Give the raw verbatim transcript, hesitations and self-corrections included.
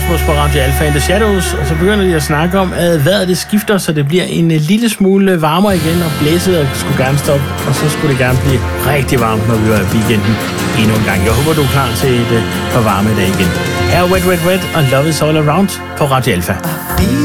Rasmus på Radio Alpha in the Shadows, og så begynder de at snakke om, at vejret det skifter, så det bliver en lille smule varmere igen, og blæsevejret skulle gerne stoppe, og så skulle det gerne blive rigtig varmt, når vi var i weekenden endnu en gang. Jeg håber, du er klar til et par varme dage igen. Her er Wet Wet Wet og Love is All Around på Radio Alpha.